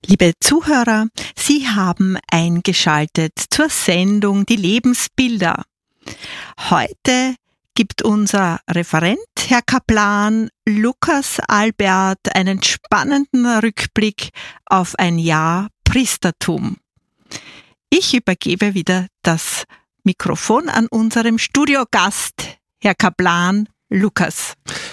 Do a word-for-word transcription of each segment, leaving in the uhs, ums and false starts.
Liebe Zuhörer, Sie haben eingeschaltet zur Sendung Die Lebensbilder. Heute gibt unser Referent, Herr Kaplan Lukas Albert, einen spannenden Rückblick auf ein Jahr Priestertum. Ich übergebe wieder das Mikrofon an unserem Studiogast, Herr Kaplan Lukas.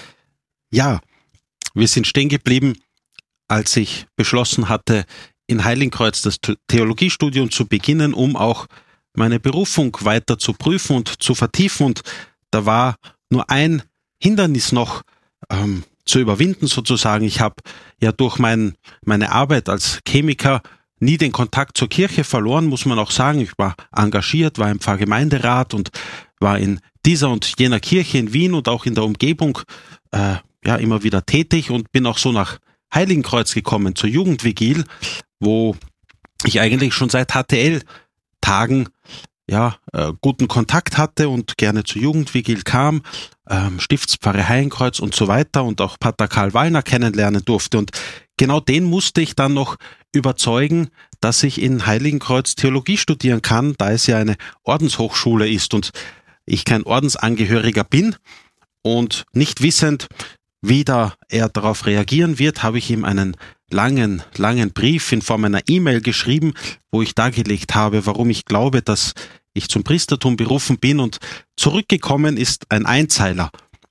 Ja, wir sind stehen geblieben, als ich beschlossen hatte, in Heiligenkreuz das Theologiestudium zu beginnen, um auch meine Berufung weiter zu prüfen und zu vertiefen. Und da war nur ein Hindernis noch ähm, zu überwinden sozusagen. Ich habe ja durch mein, meine Arbeit als Chemiker nie den Kontakt zur Kirche verloren, muss man auch sagen. Ich war engagiert, war im Pfarrgemeinderat und war in dieser und jener Kirche in Wien und auch in der Umgebung äh, ja immer wieder tätig und bin auch so nach Heiligenkreuz gekommen, zur Jugendvigil, wo ich eigentlich schon seit H T L-Tagen ja, äh, guten Kontakt hatte und gerne zur Jugendvigil kam, ähm, Stiftspfarre Heiligenkreuz und so weiter und auch Pater Karl Wallner kennenlernen durfte. Und genau den musste ich dann noch überzeugen, dass ich in Heiligenkreuz Theologie studieren kann, da es ja eine Ordenshochschule ist und ich kein Ordensangehöriger bin und nicht wissend, wie da er darauf reagieren wird, habe ich ihm einen langen, langen Brief in Form einer E-Mail geschrieben, wo ich dargelegt habe, warum ich glaube, dass ich zum Priestertum berufen bin, und zurückgekommen ist ein Einzeiler.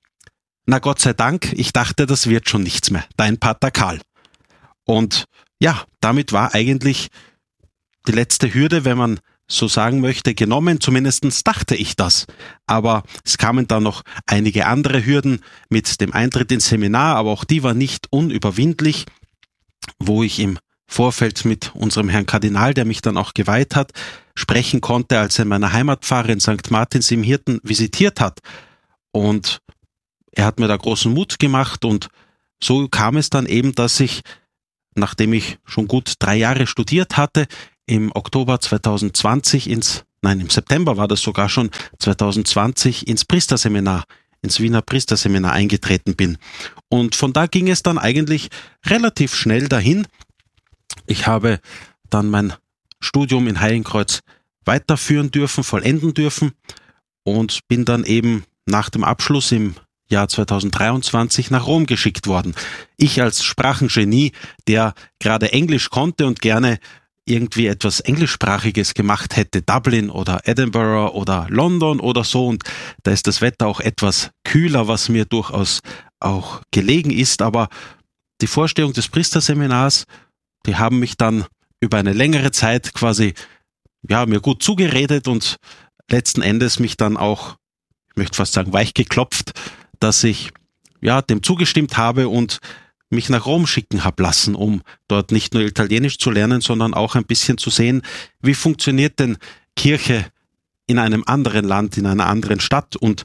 Na Gott sei Dank, ich dachte, das wird schon nichts mehr. Dein Pater Karl. Und ja, damit war eigentlich die letzte Hürde, wenn man so sagen möchte, genommen. Zumindestens dachte ich das. Aber es kamen dann noch einige andere Hürden mit dem Eintritt ins Seminar, aber auch die war nicht unüberwindlich, wo ich im Vorfeld mit unserem Herrn Kardinal, der mich dann auch geweiht hat, sprechen konnte, als er in meiner Heimatpfarre in Sankt Martins im Hirten visitiert hat. Und er hat mir da großen Mut gemacht und so kam es dann eben, dass ich, nachdem ich schon gut drei Jahre studiert hatte, im Oktober zweitausendzwanzig ins, nein, im September war das sogar schon, zweitausendzwanzig ins Priesterseminar, ins Wiener Priesterseminar eingetreten bin. Und von da ging es dann eigentlich relativ schnell dahin. Ich habe dann mein Studium in Heiligenkreuz weiterführen dürfen, vollenden dürfen und bin dann eben nach dem Abschluss im Jahr zweitausenddreiundzwanzig nach Rom geschickt worden. Ich als Sprachengenie, der gerade Englisch konnte und gerne irgendwie etwas Englischsprachiges gemacht hätte, Dublin oder Edinburgh oder London oder so, und da ist das Wetter auch etwas kühler, was mir durchaus auch gelegen ist, aber die Vorstehung des Priesterseminars, die haben mich dann über eine längere Zeit quasi, ja, mir gut zugeredet und letzten Endes mich dann auch, ich möchte fast sagen, weich geklopft, dass ich, ja, dem zugestimmt habe und mich nach Rom schicken habe lassen, um dort nicht nur Italienisch zu lernen, sondern auch ein bisschen zu sehen, wie funktioniert denn Kirche in einem anderen Land, in einer anderen Stadt. Und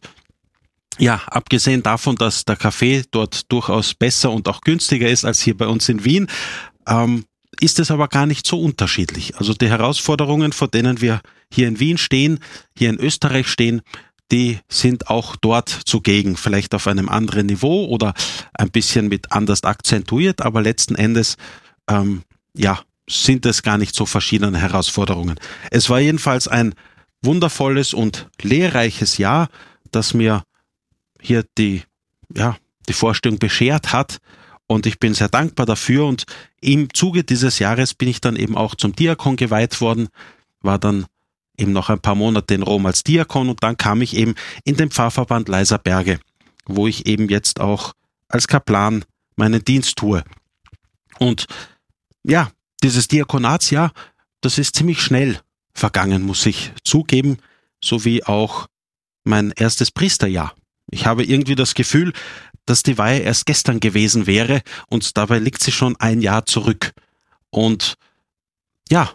ja, abgesehen davon, dass der Kaffee dort durchaus besser und auch günstiger ist als hier bei uns in Wien, ähm, ist es aber gar nicht so unterschiedlich. Also die Herausforderungen, vor denen wir hier in Wien stehen, hier in Österreich stehen, die sind auch dort zugegen, vielleicht auf einem anderen Niveau oder ein bisschen mit anders akzentuiert, aber letzten Endes ähm, ja, sind es gar nicht so verschiedene Herausforderungen. Es war jedenfalls ein wundervolles und lehrreiches Jahr, das mir hier die, ja, die Vorstellung beschert hat, und ich bin sehr dankbar dafür, und im Zuge dieses Jahres bin ich dann eben auch zum Diakon geweiht worden, war dann eben noch ein paar Monate in Rom als Diakon und dann kam ich eben in den Pfarrverband Leiserberge, wo ich eben jetzt auch als Kaplan meinen Dienst tue. Und ja, dieses Diakonatsjahr, das ist ziemlich schnell vergangen, muss ich zugeben, so wie auch mein erstes Priesterjahr. Ich habe irgendwie das Gefühl, dass die Weihe erst gestern gewesen wäre und dabei liegt sie schon ein Jahr zurück. Und ja,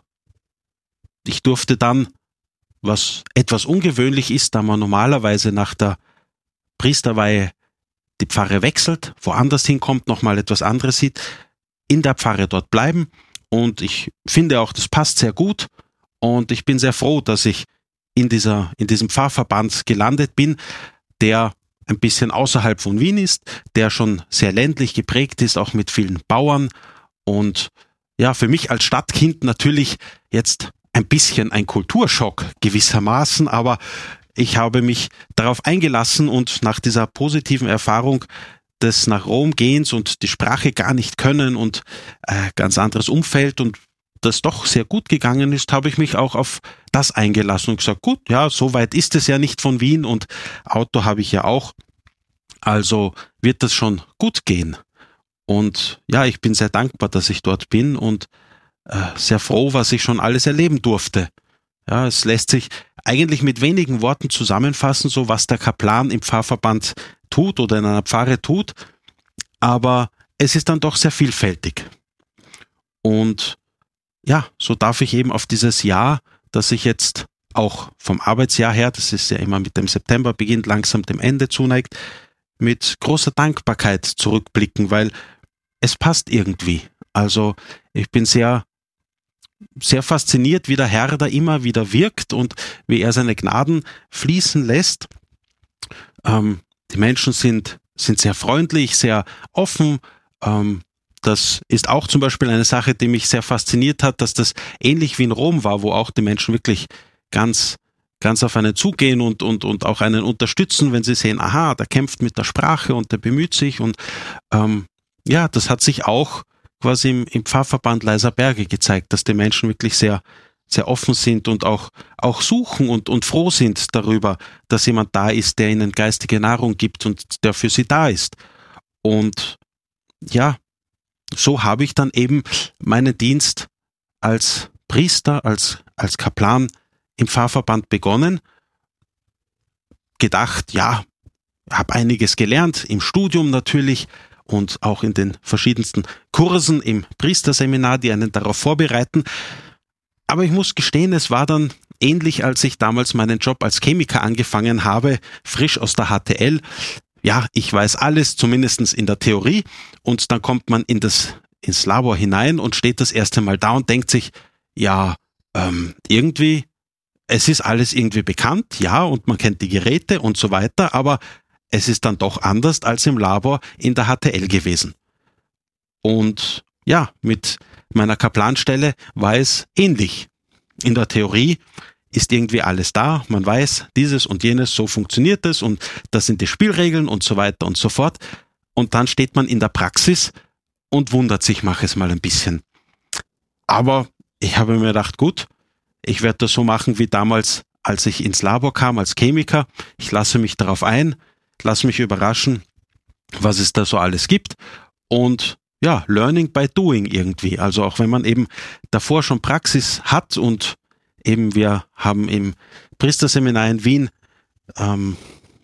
ich durfte dann, was etwas ungewöhnlich ist, da man normalerweise nach der Priesterweihe die Pfarre wechselt, woanders hinkommt, nochmal etwas anderes sieht, in der Pfarre dort bleiben. Und ich finde auch, das passt sehr gut. Und ich bin sehr froh, dass ich in dieser, in diesem Pfarrverband gelandet bin, der ein bisschen außerhalb von Wien ist, der schon sehr ländlich geprägt ist, auch mit vielen Bauern und ja, für mich als Stadtkind natürlich jetzt ein bisschen ein Kulturschock gewissermaßen, aber ich habe mich darauf eingelassen und nach dieser positiven Erfahrung des nach Rom gehens und die Sprache gar nicht können und äh, ganz anderes Umfeld und das doch sehr gut gegangen ist, habe ich mich auch auf das eingelassen und gesagt, gut, ja, so weit ist es ja nicht von Wien und Auto habe ich ja auch, also wird das schon gut gehen. Und ja, ich bin sehr dankbar, dass ich dort bin und äh, sehr froh, was ich schon alles erleben durfte. Ja, es lässt sich eigentlich mit wenigen Worten zusammenfassen, so was der Kaplan im Pfarrverband tut oder in einer Pfarre tut, aber es ist dann doch sehr vielfältig. Und ja, so darf ich eben auf dieses Jahr, das ich jetzt auch vom Arbeitsjahr her, das ist ja immer mit dem September beginnt, langsam dem Ende zuneigt, mit großer Dankbarkeit zurückblicken, weil es passt irgendwie. Also ich bin sehr, sehr fasziniert, wie der Herr da immer wieder wirkt und wie er seine Gnaden fließen lässt. Ähm, die Menschen sind, sind sehr freundlich, sehr offen. Ähm, das ist auch zum Beispiel eine Sache, die mich sehr fasziniert hat, dass das ähnlich wie in Rom war, wo auch die Menschen wirklich ganz ganz auf einen zugehen und, und, und auch einen unterstützen, wenn sie sehen, aha, der kämpft mit der Sprache und der bemüht sich und ähm, ja, das hat sich auch quasi im, im Pfarrverband Leiser Berge gezeigt, dass die Menschen wirklich sehr, sehr offen sind und auch, auch suchen und, und froh sind darüber, dass jemand da ist, der ihnen geistige Nahrung gibt und der für sie da ist. Und ja, so habe ich dann eben meinen Dienst als Priester, als, als Kaplan im Pfarrverband begonnen, gedacht, ja, habe einiges gelernt, im Studium natürlich und auch in den verschiedensten Kursen im Priesterseminar, die einen darauf vorbereiten. Aber ich muss gestehen, es war dann ähnlich, als ich damals meinen Job als Chemiker angefangen habe, frisch aus der H T L. Ja, ich weiß alles, zumindest in der Theorie, und dann kommt man in das, ins Labor hinein und steht das erste Mal da und denkt sich, ja, ähm, irgendwie, es ist alles irgendwie bekannt, ja, und man kennt die Geräte und so weiter, aber es ist dann doch anders als im Labor in der H T L gewesen. Und ja, mit meiner Kaplanstelle war es ähnlich. In der Theorie ist irgendwie alles da, man weiß, dieses und jenes, so funktioniert es und das sind die Spielregeln und so weiter und so fort. Und dann steht man in der Praxis und wundert sich, mach es mal ein bisschen. Aber ich habe mir gedacht, gut, ich werde das so machen wie damals, als ich ins Labor kam als Chemiker. Ich lasse mich darauf ein, lasse mich überraschen, was es da so alles gibt. Und ja, learning by doing irgendwie. Also auch wenn man eben davor schon Praxis hat und eben wir haben im Priesterseminar in Wien ähm,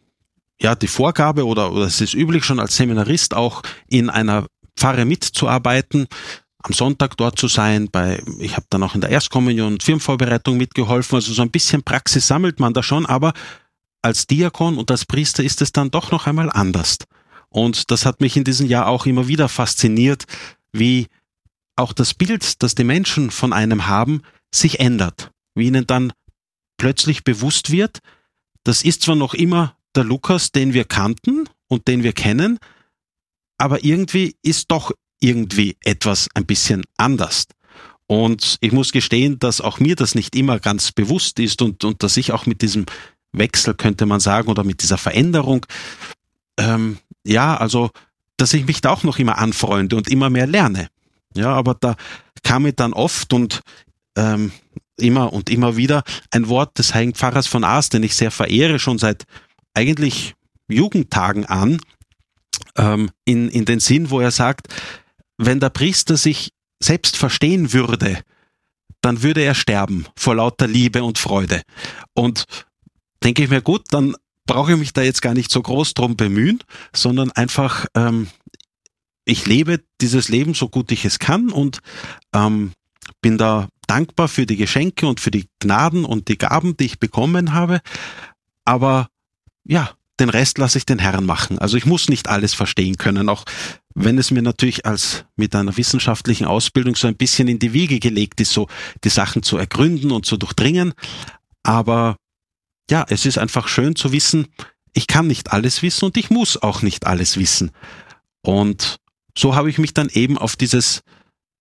ja die Vorgabe oder, oder es ist üblich schon als Seminarist auch in einer Pfarre mitzuarbeiten, am Sonntag dort zu sein, bei, ich habe dann auch in der Erstkommunion und Firmenvorbereitung mitgeholfen, also so ein bisschen Praxis sammelt man da schon, aber als Diakon und als Priester ist es dann doch noch einmal anders. Und das hat mich in diesem Jahr auch immer wieder fasziniert, wie auch das Bild, das die Menschen von einem haben, sich ändert. Wie ihnen dann plötzlich bewusst wird, das ist zwar noch immer der Lukas, den wir kannten und den wir kennen, aber irgendwie ist doch irgendwie etwas ein bisschen anders. Und ich muss gestehen, dass auch mir das nicht immer ganz bewusst ist und, und dass ich auch mit diesem Wechsel, könnte man sagen, oder mit dieser Veränderung, ähm, ja, also, dass ich mich da auch noch immer anfreunde und immer mehr lerne. Ja, aber da kam mir dann oft und ähm, immer und immer wieder ein Wort des Heiligen Pfarrers von Ars, den ich sehr verehre, schon seit eigentlich Jugendtagen an, ähm, in, in den Sinn, wo er sagt, wenn der Priester sich selbst verstehen würde, dann würde er sterben vor lauter Liebe und Freude. Und denke ich mir, gut, dann brauche ich mich da jetzt gar nicht so groß drum bemühen, sondern einfach, ähm, ich lebe dieses Leben so gut ich es kann und ähm, bin da dankbar für die Geschenke und für die Gnaden und die Gaben, die ich bekommen habe. Aber ja, den Rest lasse ich den Herrn machen. Also ich muss nicht alles verstehen können, auch wenn es mir natürlich als mit einer wissenschaftlichen Ausbildung so ein bisschen in die Wiege gelegt ist, so die Sachen zu ergründen und zu durchdringen. Aber ja, es ist einfach schön zu wissen, ich kann nicht alles wissen und ich muss auch nicht alles wissen. Und so habe ich mich dann eben auf dieses, ja,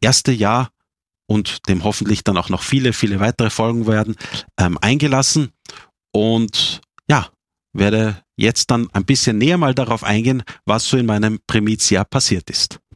erste Jahr und dem hoffentlich dann auch noch viele, viele weitere Folgen werden, ähm, eingelassen. Und ja, werde jetzt dann ein bisschen näher mal darauf eingehen, was so in meinem Primizjahr passiert ist.